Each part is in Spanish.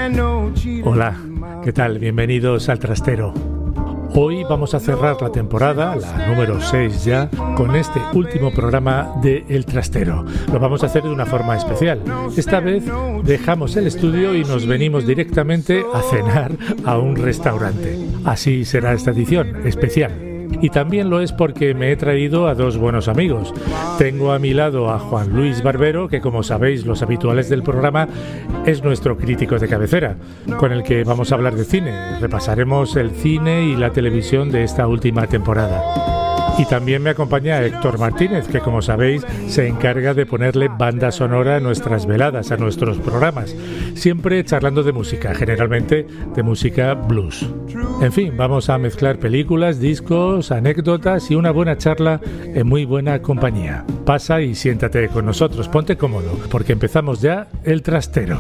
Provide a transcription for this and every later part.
Hola, ¿qué tal? Bienvenidos al Trastero. Hoy vamos a cerrar la temporada, la número 6 ya, con este último programa de El Trastero. Lo vamos a hacer de una forma especial. Esta vez dejamos el estudio y nos venimos directamente a cenar a un restaurante. Así será esta edición, especial. Y también lo es porque me he traído a dos buenos amigos. Tengo a mi lado a Juan Luis Barbero, que como sabéis los habituales del programa es nuestro crítico de cabecera, con el que vamos a hablar de cine. Repasaremos el cine y la televisión de esta última temporada. Y también me acompaña Héctor Martínez, que como sabéis se encarga de ponerle banda sonora a nuestras veladas, a nuestros programas, siempre charlando de música, generalmente de música blues. En fin, vamos a mezclar películas, discos, anécdotas y una buena charla en muy buena compañía. Pasa y siéntate con nosotros, ponte cómodo, porque empezamos ya El Trastero.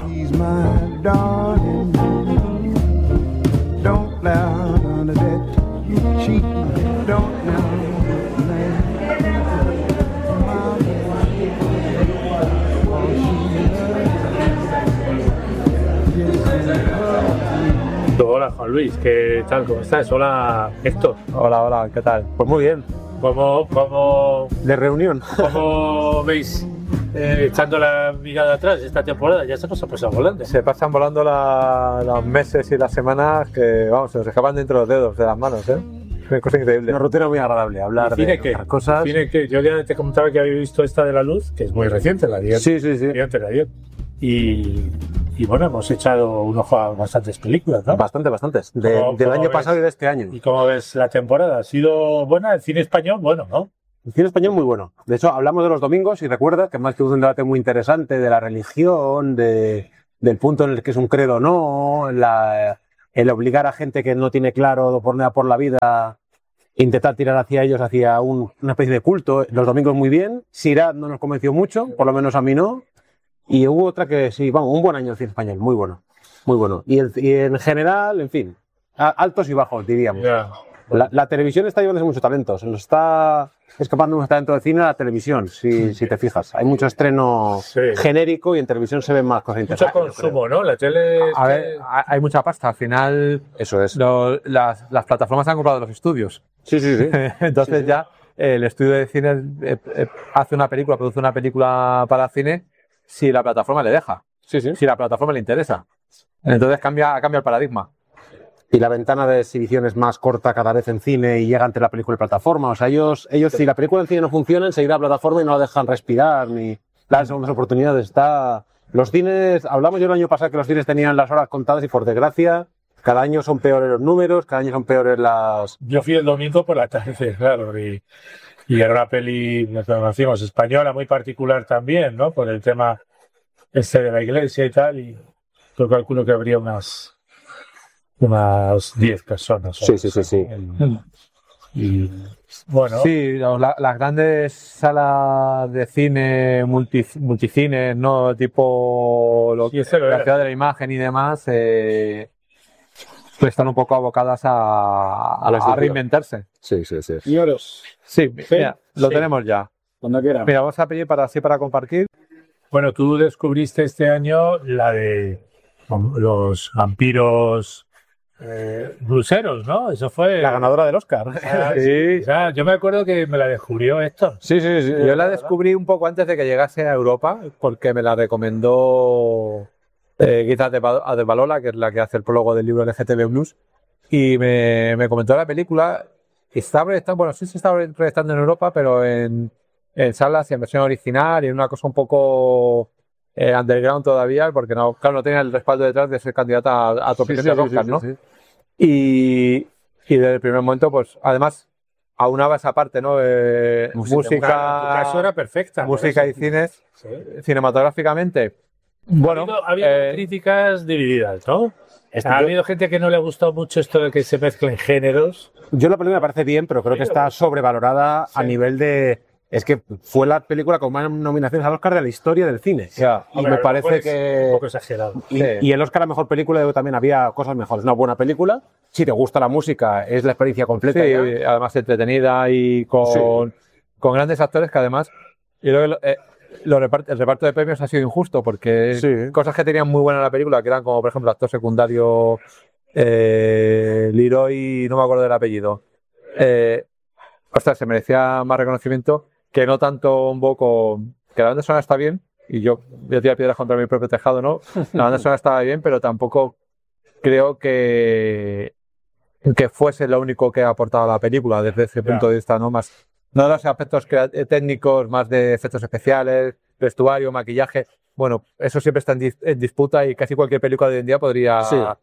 Hola Juan Luis, ¿qué tal? ¿Cómo estás? Hola Héctor. Hola, ¿qué tal? Pues muy bien. ¿Cómo de reunión? ¿Cómo veis echando la mirada atrás esta temporada? Ya se nos ha pasado volando. Se pasan volando los meses y las semanas que, vamos, se nos escapan dentro de los dedos de las manos, ¿eh? Es una cosa increíble. Una rutina muy agradable, hablar de otras cosas. Que yo ya te comentaba que había visto esta de La Luz, que es muy reciente, la de Sí. antes de ayer. Y bueno, hemos echado un ojo a bastantes películas, ¿no? Bastantes. Del año pasado y de este año. ¿Y cómo ves la temporada? ¿Ha sido buena? ¿El cine español? Bueno, ¿no? El cine español muy bueno. De hecho, hablamos de los domingos y recuerda que más que un debate muy interesante de la religión, del punto en el que es un credo o no, el obligar a gente que no tiene claro por la vida, intentar tirar hacia ellos, hacia una especie de culto. Los domingos muy bien. Sirad no nos convenció mucho, por lo menos a mí no. Y hubo otra que sí, vamos, un buen año de cine español, muy bueno. Y en general, en fin, altos y bajos, diríamos. Yeah. La televisión está llevándose mucho talento, se nos está escapando mucho talento de cine a la televisión, si te fijas. Hay mucho estreno genérico y en televisión se ven más cosas interesantes. Mucho consumo, ¿no? La tele... A ver, hay mucha pasta, al final... Eso es. Las plataformas han comprado los estudios. Sí. Entonces sí. Ya el estudio de cine produce una película para cine si la plataforma le deja. Sí. Si la plataforma le interesa. Entonces cambia el paradigma. Y la ventana de exhibición es más corta cada vez en cine y llega entre la película y plataforma. O sea, ellos si la película en cine no funciona, enseguida la plataforma y no la dejan respirar ni dar segundas oportunidades. Los cines, hablamos yo el año pasado que los cines tenían las horas contadas y por desgracia cada año son peores los números, cada año son peores las... Yo fui el domingo por la tarde, claro, y era una peli, como decimos, española, muy particular también, ¿no? Por el tema de la iglesia y tal, y yo calculo que habría unas 10 personas. Sí. Y bueno... Sí, las grandes salas de cine, multicines, ¿no? Tipo la ciudad de la imagen y demás, pues están un poco abocadas a reinventarse. Sí. Sí, mira, lo tenemos ya. Cuando quieran. Mira, vamos a pedir para compartir. Bueno, tú descubriste este año la de los vampiros bluseros, ¿no? Eso fue... La ganadora del Oscar. Sí. O sea, yo me acuerdo que me la descubrió Héctor. Sí. Yo la descubrí un poco antes de que llegase a Europa, porque me la recomendó Guita Adebalola, que es la que hace el prólogo del libro LGTB Blues, y me comentó la película. Sí se está proyectando en Europa, pero en salas y en versión original y en una cosa un poco underground todavía, porque no tenía el respaldo detrás de ser candidata a otro premio de Oscar, ¿no? Sí. Y desde el primer momento, pues, además, aunaba esa parte, ¿no? Música. En tu caso era perfecta. Música y cine, cinematográficamente. Bueno, ha habido críticas divididas, ¿no? Ha habido gente que no le ha gustado mucho esto de que se mezclen géneros. Yo la película me parece bien, pero creo que está sobrevalorada a nivel de... Es que fue la película con más nominaciones al Oscar de la historia del cine. Y me parece que... Un poco exagerado. Y el Oscar a Mejor Película también había cosas mejores. Una buena película, si te gusta la música, es la experiencia completa. Sí, además entretenida y con grandes actores que además... Y luego, el reparto de premios ha sido injusto porque Sí. cosas que tenían muy buena la película, que eran como por ejemplo actor secundario Leroy, no me acuerdo del apellido, ostras, se merecía más reconocimiento que no tanto un poco, que la banda sonora está bien, y yo voy a tirar piedras contra mi propio tejado, ¿no? La banda sonora estaba bien, pero tampoco creo que fuese lo único que ha aportado a la película desde ese punto de vista, ¿no? Más, no de los aspectos técnicos, más de efectos especiales, vestuario, maquillaje. Bueno, eso siempre está en disputa y casi cualquier película de hoy en día podría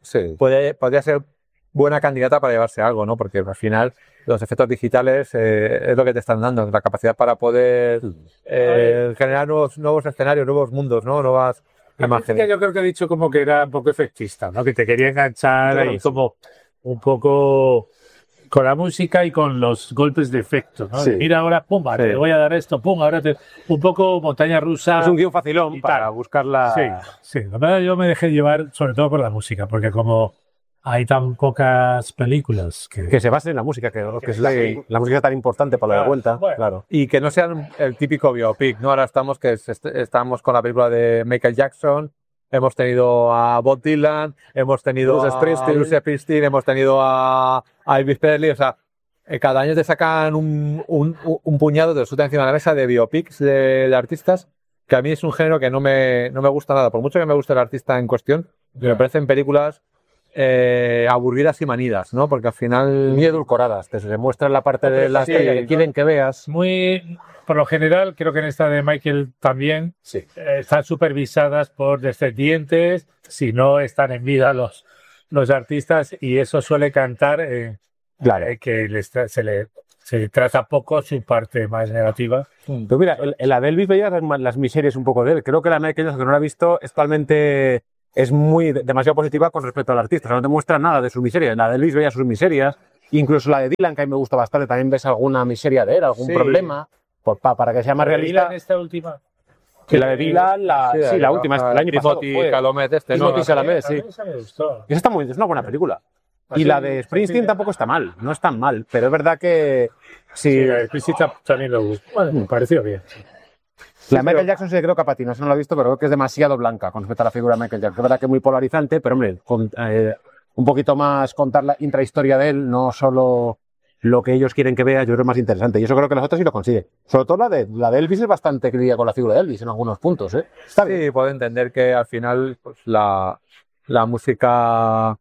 ser buena candidata para llevarse algo, ¿no? Porque al final los efectos digitales es lo que te están dando, la capacidad para poder generar nuevos escenarios, nuevos mundos, ¿no? Nuevas imágenes. Yo creo que he dicho como que era un poco efectista, ¿no? Que te quería enganchar ahí como un poco con la música y con los golpes de efecto, ¿no? Sí. Mira ahora, pum, te voy a dar esto, pum, ahora un poco montaña rusa. Es un guión facilón para buscar la... Sí. La verdad yo me dejé llevar sobre todo por la música, porque como hay tan pocas películas que se basen en la música, que es la música tan importante para la cuenta, claro. Y que no sean el típico biopic, ¿no? Ahora estamos con la película de Michael Jackson, hemos tenido a Bob Dylan, hemos tenido Bruce Springsteen, hemos tenido a Elvis Presley, o sea, cada año te sacan un puñado, te lo sueltan encima de la mesa de biopics de artistas, que a mí es un género que no me gusta nada, por mucho que me guste el artista en cuestión, me parecen películas aburridas y manidas, ¿no? Porque al final... Muy edulcoradas, te se muestra la parte de la historia que quieren que veas. Muy... Por lo general, creo que en esta de Michael también están supervisadas por descendientes, si no están en vida los artistas, y eso suele cantar que se trata poco su parte más negativa. Pero mira, en la de Elvis veías las miserias un poco de él. Creo que la Michael, que no la he visto, es totalmente... es demasiado positiva con respecto al artista. O sea, no te muestra nada de sus miserias. La de Elvis veía sus miserias. Incluso la de Dylan, que a mí me gusta bastante, también ves alguna miseria de él, algún problema. Para que sea más realista. ¿En esta última? Que la de Dylan, la última, el año pasado. Timothy Chalamet, Timothy Chalamet, sí. Esa me gustó. Esa es una buena película. Y la de Springsteen tampoco está mal, no es tan mal, pero es verdad que... Sí, la de Springsteen también lo gustó. Bueno, me pareció bien. La de Michael Jackson sí creo que patina, eso no lo he visto, pero creo que es demasiado blanca con respecto a la figura de Michael Jackson. Es verdad que es muy polarizante, pero hombre, un poquito más contar la intrahistoria de él, no solo lo que ellos quieren que vea, yo creo que es más interesante. Y eso creo que las otras sí lo consigue. Sobre todo la de Elvis es bastante crítica con la figura de Elvis en algunos puntos, ¿eh? Está bien. Sí, puedo entender que al final pues, la música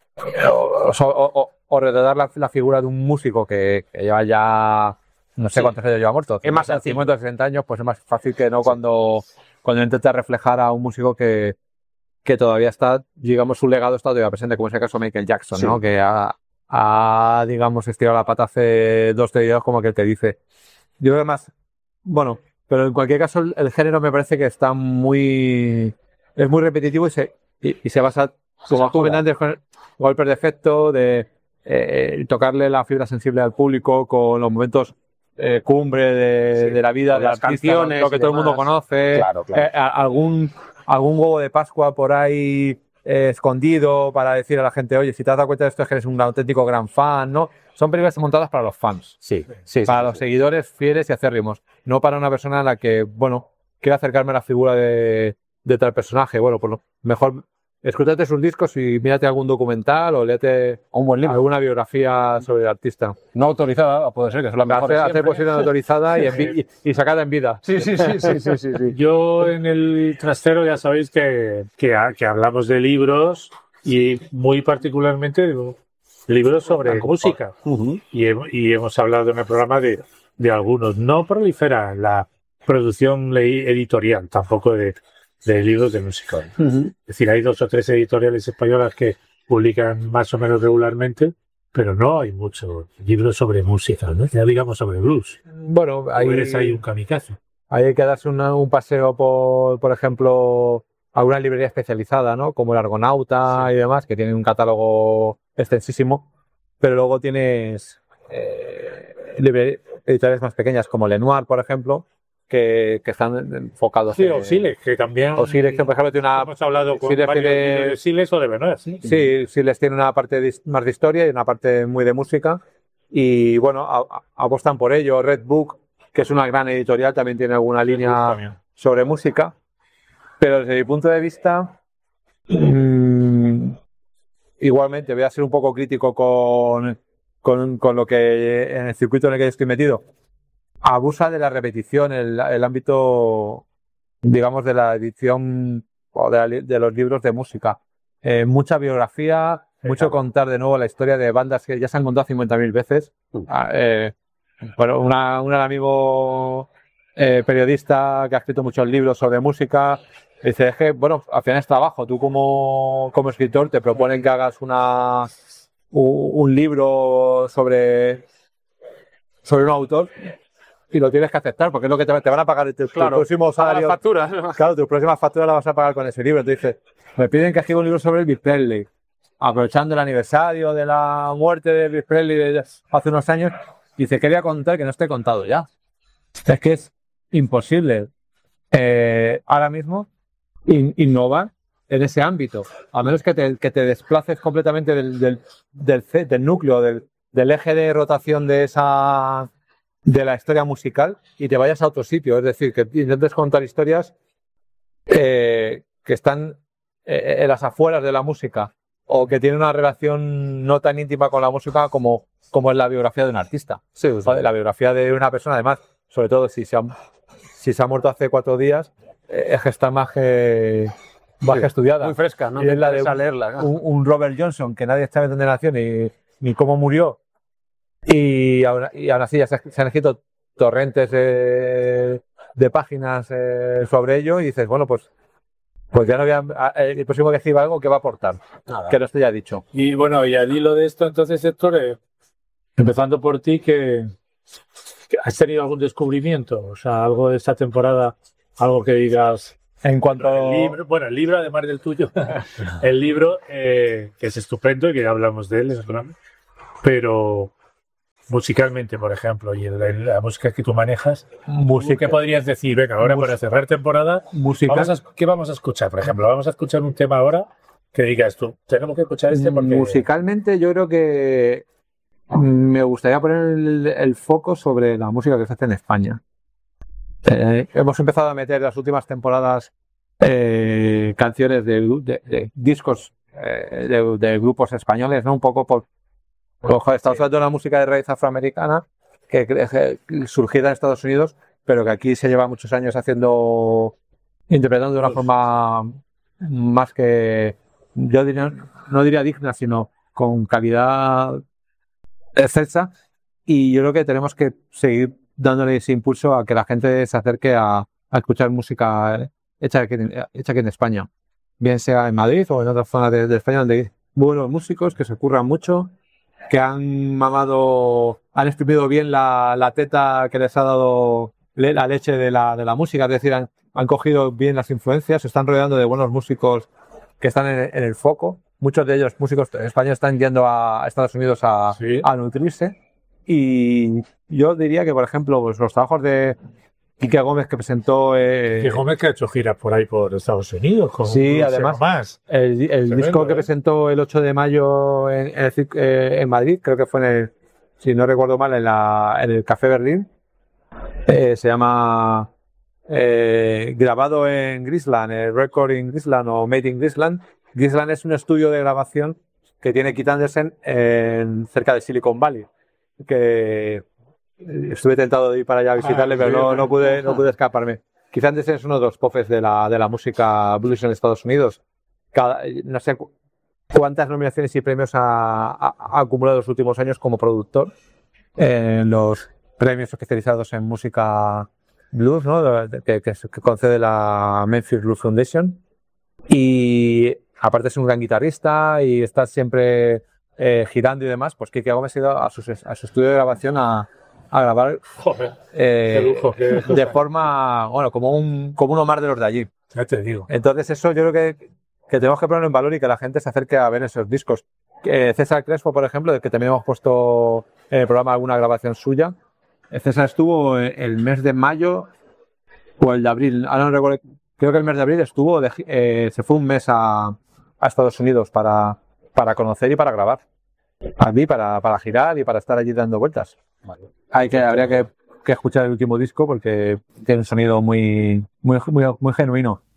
o retratar la figura de un músico que lleva ya no sé cuántos años lleva muerto, es más 50 o 60 años, pues es más fácil que no cuando intenta reflejar a un músico que todavía está, digamos, su legado está todavía presente, como es el caso de Michael Jackson, ¿no? Que ha, digamos, estirado la pata hace 2 días, como que él te dice. Yo creo que más, bueno, pero en cualquier caso el género me parece que está es muy repetitivo y se basa, como tú antes, con golpes de efecto, de tocarle la fibra sensible al público con los momentos cumbre de la vida de las canciones, lo que todo el mundo conoce, claro. algún huevo de Pascua por ahí escondido para decir a la gente, oye, si te has dado cuenta de esto es que eres un auténtico gran fan, ¿no? Son películas montadas para los fans, para los seguidores fieles y acérrimos, no para una persona en la que, bueno, quiero acercarme a la figura de tal personaje. Bueno, pues mejor escúchate sus discos y mírate algún documental o léete un buen libro, alguna biografía sobre el artista. No autorizada, puede ser que es la mejor. Hacer posible no autorizada y sacada en vida. Sí. Yo en el trastero ya sabéis que hablamos de libros y muy particularmente de libros sobre música. Y hemos hablado en el programa de algunos. No prolifera la producción editorial, tampoco de libros de música. Es decir, hay 2 o 3 editoriales españolas que publican más o menos regularmente, pero no hay muchos libros sobre música, ¿no? Ya digamos sobre blues. Bueno, eres ahí un kamikaze. Ahí hay que darse un paseo por ejemplo, alguna librería especializada, ¿no? Como el Argonauta y demás, que tienen un catálogo extensísimo, pero luego tienes editoriales más pequeñas como Lenoir, por ejemplo, que están enfocados o Silex, que también... O Silex, que por ejemplo tiene una... Hemos hablado con varios de Silex o de Benoit, ¿sí? Sí, Silex tiene una parte más de historia y una parte muy de música. Y bueno, apostan por ello. Red Book, que es una gran editorial, también tiene alguna línea sobre música, pero desde mi punto de vista, igualmente voy a ser un poco crítico con lo que en el circuito en el que estoy metido. Abusa de la repetición, el ámbito, digamos, de la edición o de los libros de música. Mucha biografía, mucho contar de nuevo la historia de bandas que ya se han contado 50.000 veces. Bueno, un amigo periodista que ha escrito muchos libros sobre música dice, es que, bueno, al final es trabajo. Tú como escritor te proponen que hagas un libro sobre un autor y lo tienes que aceptar porque es lo que te van a pagar tu próximo salario. Las facturas. Claro, tu próxima factura la vas a pagar con ese libro. Entonces dices, me piden que escriba un libro sobre Elvis Presley, aprovechando el aniversario de la muerte de Elvis Presley hace unos años. Dice, quería contar que no esté contado ya. Es que es imposible ahora mismo innovar en ese ámbito, a menos que te desplaces completamente del núcleo, del eje de rotación de la historia musical y te vayas a otro sitio. Es decir, que intentes contar historias que están en las afueras de la música o que tienen una relación no tan íntima con la música como es la biografía de un artista. Sí, la biografía de una persona, además, sobre todo si se ha muerto hace 4 días, es que está más que estudiada. Muy fresca, ¿no? Y es la de leerla. Un Robert Johnson que nadie sabe dónde nació ni cómo murió. Y aún así ya se han escrito torrentes de páginas sobre ello y dices, bueno, pues ya no voy el próximo que escriba algo que va a aportar. Nada. Que no esté ya dicho. Y bueno, y al hilo de esto, entonces, Héctor, empezando por ti, que ¿has tenido algún descubrimiento? O sea, algo de esta temporada, algo que digas. En cuanto el libro, además del tuyo, el libro, que es estupendo y que ya hablamos de él, pero musicalmente, por ejemplo, y la música que tú manejas, ¿qué podrías decir? Venga, ahora para cerrar temporada, ¿qué vamos a escuchar? Por ejemplo, vamos a escuchar un tema ahora que digas tú, tenemos que escuchar este porque... Musicalmente yo creo que me gustaría poner el foco sobre la música que se hace en España. Hemos empezado a meter las últimas temporadas canciones de discos de grupos españoles, ¿no? Un poco estamos hablando de una música de raíz afroamericana que surgida en Estados Unidos, pero que aquí se lleva muchos años interpretando de una forma más que, yo no diría digna, sino con calidad excelsa. Y yo creo que tenemos que seguir dándole ese impulso a que la gente se acerque a escuchar música hecha aquí en España, bien sea en Madrid o en otras zonas de España donde hay buenos músicos que se curran mucho, que han exprimido bien la teta que les ha dado la leche de la música, es decir, han cogido bien las influencias, se están rodeando de buenos músicos que están en el foco. Muchos de ellos, músicos españoles, están yendo a Estados Unidos a nutrirse. Y yo diría que, por ejemplo, pues los trabajos de Quique Gómez que presentó... Quique Gómez que ha hecho giras por ahí por Estados Unidos. Sí, además, el disco que presentó el 8 de mayo en Madrid, creo que fue si no recuerdo mal, en el Café Berlín, se llama Grabado en Grisland, Record in Grisland o Made in Grisland. Grisland es un estudio de grabación que tiene Keith Anderson cerca de Silicon Valley, que estuve tentado de ir para allá a visitarle, pero no pude escaparme. Keith Anderson es uno de los profes de la música blues en Estados Unidos. No sé cuántas nominaciones y premios ha acumulado en los últimos años como productor en los premios especializados en música blues, ¿no? que concede la Memphis Blues Foundation. Y aparte es un gran guitarrista y está siempre girando y demás. Pues Quique Gómez ha ido a su estudio de grabación a grabar. Joder, qué lujo, de forma, bueno, como un Omar de los de allí. Ya te digo. Entonces eso yo creo que tenemos que ponerlo en valor y que la gente se acerque a ver esos discos. César Crespo, por ejemplo, del que también hemos puesto en el programa alguna grabación suya. César estuvo el mes de mayo o el de abril, ahora no recuerdo, creo que el mes de abril estuvo, se fue un mes a Estados Unidos para conocer y para grabar. A mí, para girar y para estar allí dando vueltas. Vale. Habría que que escuchar el último disco porque tiene un sonido muy genuino.